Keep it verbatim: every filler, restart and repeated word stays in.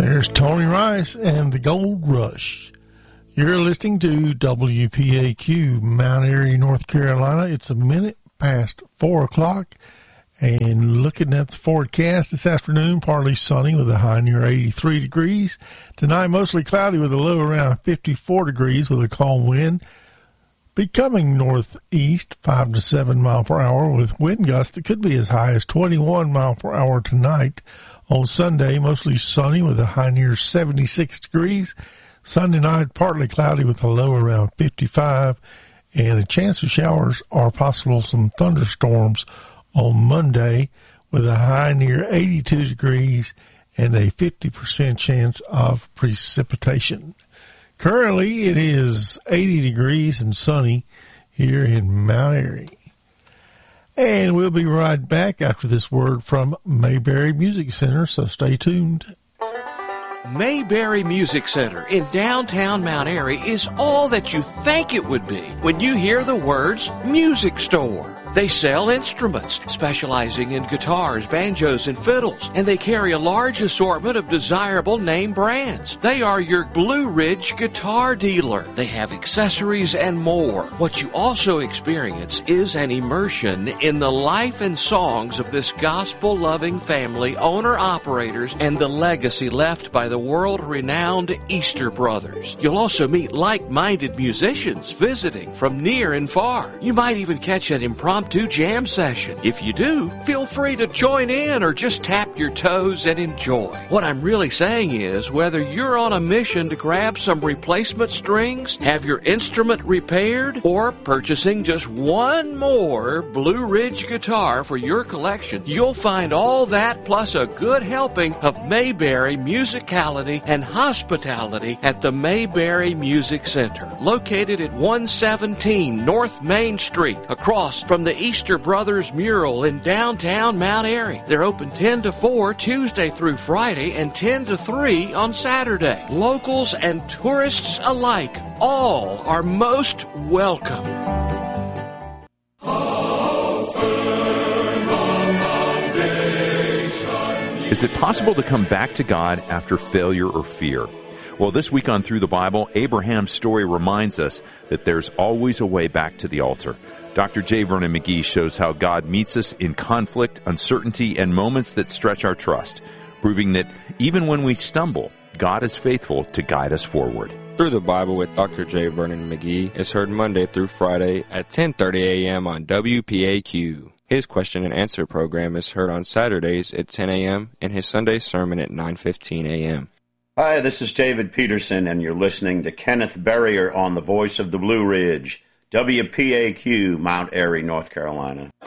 There's Tony Rice and the Gold Rush. You're listening to W P A Q, Mount Airy, North Carolina. It's a minute past four o'clock. And looking at the forecast this afternoon, partly sunny with a high near eighty-three degrees. Tonight, mostly cloudy with a low around fifty-four degrees with a calm wind. Becoming northeast, five to seven mile per hour with wind gusts that could be as high as twenty-one mile per hour tonight. On Sunday, mostly sunny with a high near seventy-six degrees. Sunday night, partly cloudy with a low around fifty-five. And a chance of showers or possible some thunderstorms on Monday with a high near eighty-two degrees and a fifty percent chance of precipitation. Currently, it is eighty degrees and sunny here in Mount Airy. And we'll be right back after this word from Mayberry Music Center, so stay tuned. Mayberry Music Center in downtown Mount Airy is all that you think it would be when you hear the words music store. They sell instruments, specializing in guitars, banjos, and fiddles, and they carry a large assortment of desirable name brands. They are your Blue Ridge guitar dealer. They have accessories and more. What you also experience is an immersion in the life and songs of this gospel-loving family, owner-operators, and the legacy left by the world-renowned Easter Brothers. You'll also meet like-minded musicians visiting from near and far. You might even catch an impromptu to jam session. If you do, feel free to join in or just tap your toes and enjoy. What I'm really saying is, whether you're on a mission to grab some replacement strings, have your instrument repaired, or purchasing just one more Blue Ridge guitar for your collection, you'll find all that plus a good helping of Mayberry musicality and hospitality at the Mayberry Music Center, located at one seventeen North Main Street, across from the Easter Brothers mural in downtown Mount Airy. They're open ten to four Tuesday through Friday and ten to three on Saturday. Locals and tourists alike, all are most welcome. Is it possible to come back to God after failure or fear? Well, this week on Through the Bible, Abraham's story reminds us that there's always a way back to the altar. Doctor J. Vernon McGee shows how God meets us in conflict, uncertainty, and moments that stretch our trust, proving that even when we stumble, God is faithful to guide us forward. Through the Bible with Doctor J. Vernon McGee is heard Monday through Friday at ten thirty a.m. on W P A Q. His question and answer program is heard on Saturdays at ten a.m. and his Sunday sermon at nine fifteen a.m. Hi, this is David Peterson, and you're listening to Kenneth Berrier on the Voice of the Blue Ridge, W P A Q, Mount Airy, North Carolina.